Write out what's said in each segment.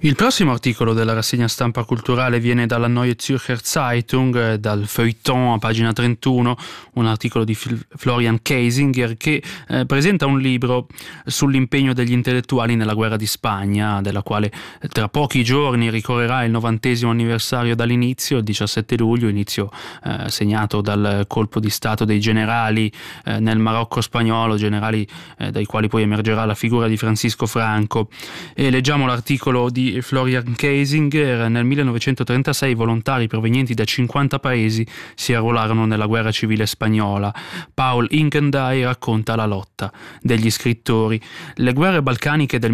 Il prossimo articolo della rassegna stampa culturale viene dalla Neue Zürcher Zeitung, dal feuilleton a pagina 31, un articolo di Florian Kaisinger che presenta un libro sull'impegno degli intellettuali nella guerra di Spagna, della quale tra pochi giorni ricorrerà il 90° anniversario dall'inizio, il 17 luglio, inizio segnato dal colpo di stato dei generali nel Marocco spagnolo, generali dai quali poi emergerà la figura di Francisco Franco. E leggiamo l'articolo di Florian Kaisinger. Nel 1936 volontari provenienti da 50 paesi si arruolarono nella guerra civile spagnola. Paul Ingendey racconta la lotta degli scrittori. Le guerre balcaniche del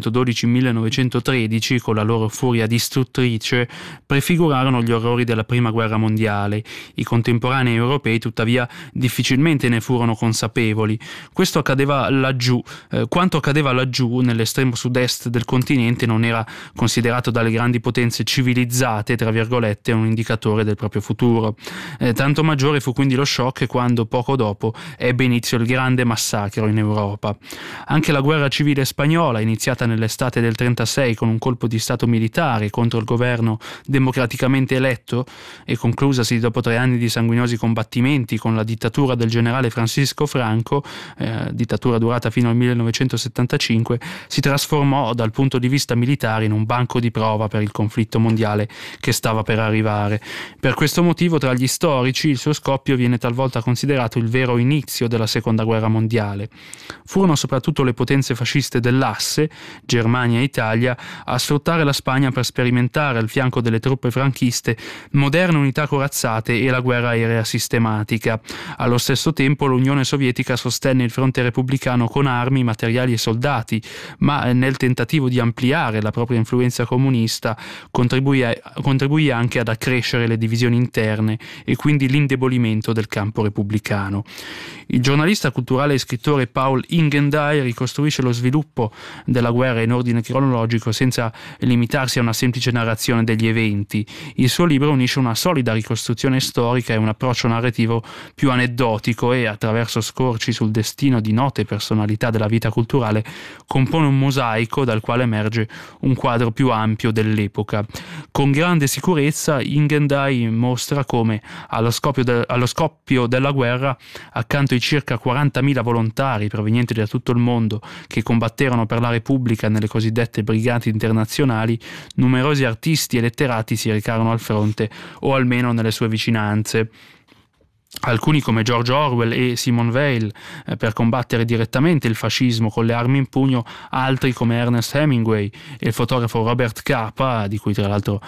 1912-1913, con la loro furia distruttrice, prefigurarono gli orrori della Prima Guerra Mondiale. I contemporanei europei, tuttavia, difficilmente ne furono consapevoli. Questo accadeva laggiù. Quanto accadeva laggiù, nell'estremo sud-est del continente, non era considerato dalle grandi potenze civilizzate, tra virgolette, un indicatore del proprio futuro. Tanto maggiore fu quindi lo shock quando poco dopo ebbe inizio il grande massacro in Europa. Anche la guerra civile spagnola, iniziata nell'estate del 36 con un colpo di stato militare contro il governo democraticamente eletto e conclusasi dopo 3 anni di sanguinosi combattimenti con la dittatura del generale Francisco Franco, dittatura durata fino al 1975, si trasformò dal punto di vista militare in un banco di prova per il conflitto mondiale che stava per arrivare. Per questo motivo, tra gli storici, il suo scoppio viene talvolta considerato il vero inizio della Seconda Guerra Mondiale. Furono soprattutto le potenze fasciste dell'asse, Germania e Italia, a sfruttare la Spagna per sperimentare al fianco delle truppe franchiste moderne unità corazzate e la guerra aerea sistematica. Allo stesso tempo l'Unione Sovietica sostenne il fronte repubblicano con armi, materiali e soldati, ma nel tentativo di ampliare la propria influenza comunista contribuì anche ad accrescere le divisioni interne e quindi l'indebolimento del campo repubblicano. Il giornalista culturale e scrittore Paul Ingendey ricostruisce lo sviluppo della guerra in ordine cronologico senza limitarsi a una semplice narrazione degli eventi. Il suo libro unisce una solida ricostruzione storica e un approccio narrativo più aneddotico e, attraverso scorci sul destino di note personalità della vita culturale, compone un mosaico dal quale emerge un quadro più ampio dell'epoca. Con grande sicurezza Ingendey mostra come allo scoppio della guerra, accanto ai circa 40.000 volontari provenienti da tutto il mondo che combatterono per la Repubblica nelle cosiddette brigate internazionali, numerosi artisti e letterati si recarono al fronte o almeno nelle sue vicinanze. Alcuni come George Orwell e Simone Weil per combattere direttamente il fascismo con le armi in pugno, altri come Ernest Hemingway e il fotografo Robert Capa, di cui tra l'altro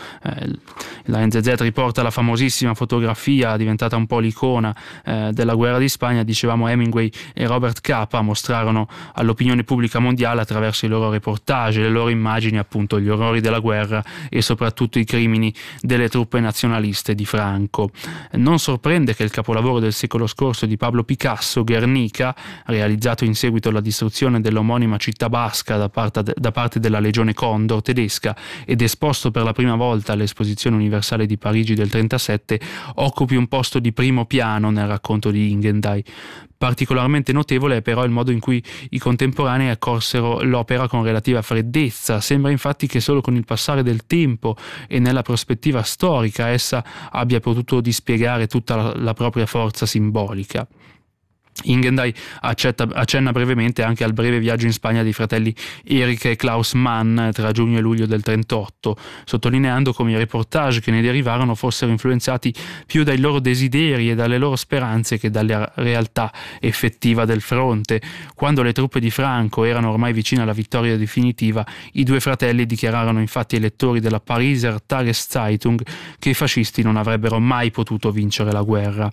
la NZZ riporta la famosissima fotografia diventata un po' l'icona della guerra di Spagna. Dicevamo, Hemingway e Robert Capa mostrarono all'opinione pubblica mondiale attraverso i loro reportage, le loro immagini, appunto gli orrori della guerra e soprattutto i crimini delle truppe nazionaliste di Franco. Non sorprende che il capolavoro del secolo scorso di Pablo Picasso, Guernica, realizzato in seguito alla distruzione dell'omonima città basca da parte della Legione Condor tedesca ed esposto per la prima volta all'Esposizione Universale di Parigi del 1937, occupi un posto di primo piano nel racconto di Ingendey. Particolarmente notevole è però il modo in cui i contemporanei accolsero l'opera con relativa freddezza. Sembra infatti che solo con il passare del tempo e nella prospettiva storica essa abbia potuto dispiegare tutta la propria forza simbolica. Ingendey accenna brevemente anche al breve viaggio in Spagna dei fratelli Erich e Klaus Mann tra giugno e luglio del 1938, sottolineando come i reportage che ne derivarono fossero influenzati più dai loro desideri e dalle loro speranze che dalla realtà effettiva del fronte. Quando le truppe di Franco erano ormai vicine alla vittoria definitiva, i due fratelli dichiararono infatti ai lettori della Pariser Tageszeitung che i fascisti non avrebbero mai potuto vincere la guerra.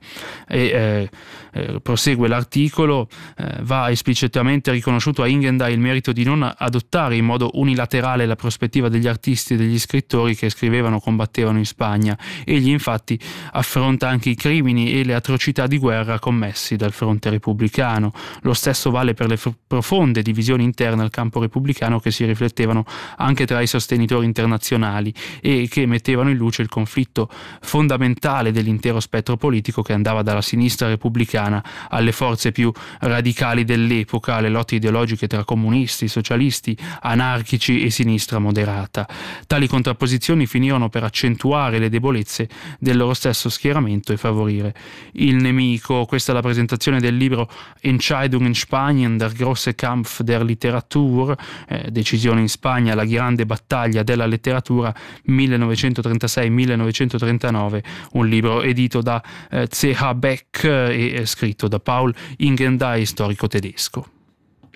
Prosegue l'articolo, va esplicitamente riconosciuto a Ingendey il merito di non adottare in modo unilaterale la prospettiva degli artisti e degli scrittori che scrivevano o combattevano in Spagna. Egli infatti affronta anche i crimini e le atrocità di guerra commessi dal fronte repubblicano. Lo stesso vale per le profonde divisioni interne al campo repubblicano che si riflettevano anche tra i sostenitori internazionali e che mettevano in luce il conflitto fondamentale dell'intero spettro politico che andava dalla sinistra repubblicana alle forze più radicali dell'epoca, le lotte ideologiche tra comunisti, socialisti, anarchici e sinistra moderata. Tali contrapposizioni finirono per accentuare le debolezze del loro stesso schieramento e favorire il nemico. Questa è la presentazione del libro Entscheidung in Spanien, der große Kampf der Literatur, decisione in Spagna, la grande battaglia della letteratura 1936-1939, un libro edito da C.H. Beck e scritto da Paul Ingendey, storico tedesco.